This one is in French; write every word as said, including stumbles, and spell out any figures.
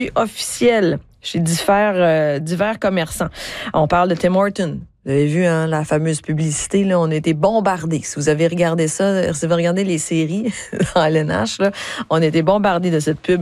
officiel chez divers, euh, divers commerçants. On parle de Tim Hortons. Vous avez vu hein, la fameuse publicité, là, on a été bombardés. Si vous avez regardé ça, si vous avez regardé les séries dans L N H, là, on a été bombardés de cette pub.